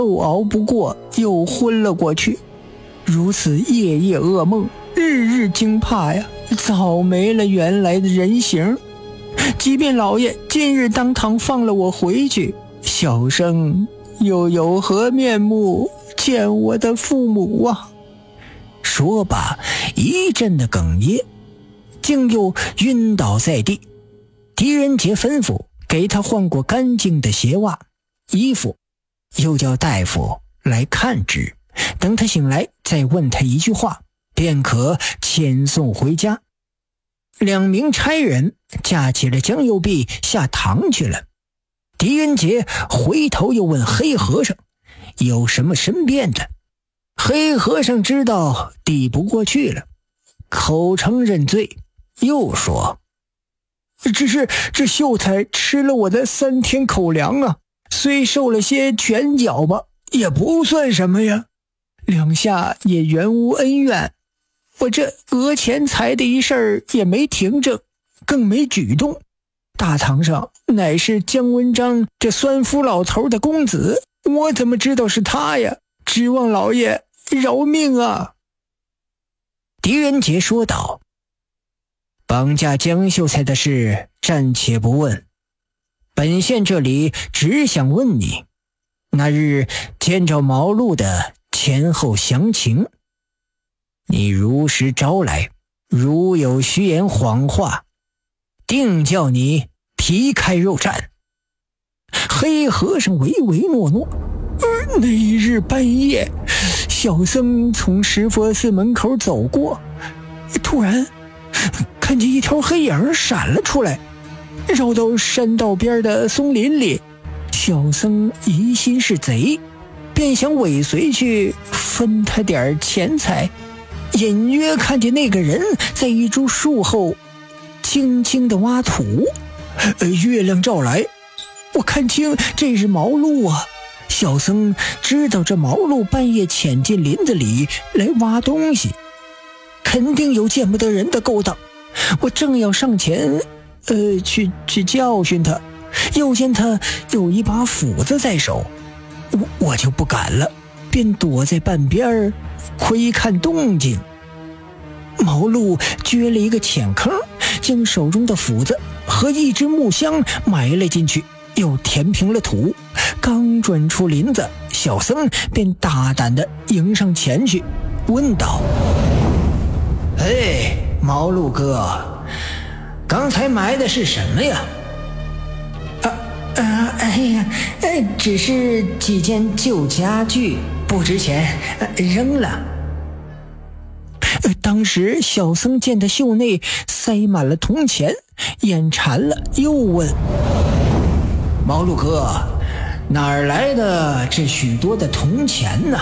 又熬不过，又昏了过去。如此夜夜噩梦，日日惊怕呀，早没了原来的人形。即便老爷今日当堂放了我回去，小生又有何面目见我的父母啊？说罢一阵的哽咽，竟又晕倒在地。狄仁杰吩咐给他换过干净的鞋袜衣服，又叫大夫来看之，等他醒来再问他一句话，便可遣送回家。两名差人架起了江右弼下堂去了。狄仁杰回头又问黑和尚有什么申辩的。黑和尚知道抵不过去了，口承认罪，又说：只是这秀才吃了我的3天口粮啊，虽受了些拳脚吧，也不算什么呀。两下也原无恩怨，我这讹钱财的一事儿也没停正，更没举动。大堂上乃是姜文章这酸夫老头的公子，我怎么知道是他呀？指望老爷饶命啊！狄仁杰说道：绑架江秀才的事暂且不问，本县这里只想问你那日见着毛路的前后详情。你如实招来，如有虚言谎话，定叫你皮开肉绽。黑和尚唯唯诺诺。那一日半夜，小僧从石佛寺门口走过，突然看见一条黑影闪了出来，绕到山道边的松林里。小僧疑心是贼，便想尾随去分他点钱财，隐约看见那个人在一株树后轻轻地挖土。月亮照来，我看清这是毛路啊。小僧知道这毛路半夜潜进林子里来挖东西，肯定有见不得人的勾当。我正要上前去教训他，又见他有一把斧子在手，我就不敢了，便躲在半边窥看动静。毛路掘了一个浅坑，将手中的斧子和一只木箱埋了进去，又填平了土。刚转出林子，小僧便大胆地迎上前去，问道：毛路哥，刚才埋的是什么呀？只是几件旧家具，不值钱，扔了。当时小僧见他袖内塞满了铜钱，眼馋了，又问：毛路哥，哪儿来的这许多的铜钱呢？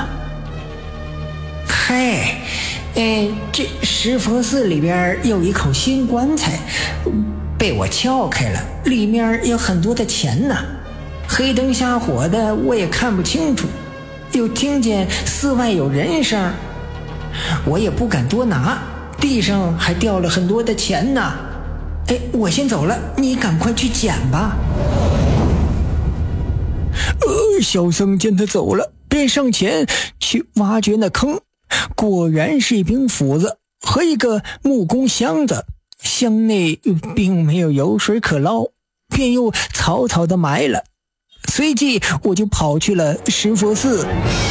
这石佛寺里边有一口新棺材，被我撬开了，里面有很多的钱呢。黑灯瞎火的，我也看不清楚，又听见寺外有人声，我也不敢多拿，地上还掉了很多的钱呢。我先走了，你赶快去捡吧。小僧见他走了，便上前去挖掘那坑，果然是一柄斧子和一个木工箱子，箱内并没有油水可捞，便又草草地埋了。随即我就跑去了石佛寺。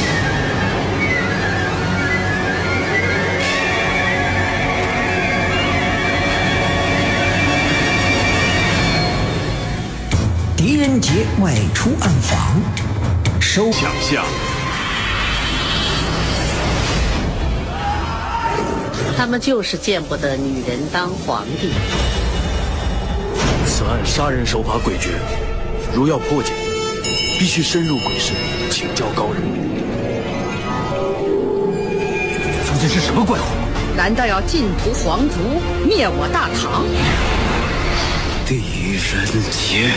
狄仁杰外出暗访，收想象。 他们就是见不得女人当皇帝。 此案杀人手法诡谲，如要破解，必须深入鬼市，请教高人。 究竟是什么怪物？ 难道要尽屠皇族，灭我大唐？ 狄仁杰。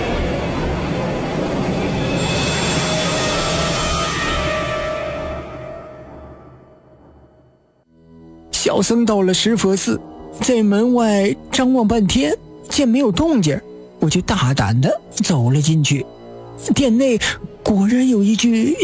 小僧到了石佛寺，在门外张望半天，见没有动静，我就大胆地走了进去。殿内果然有一具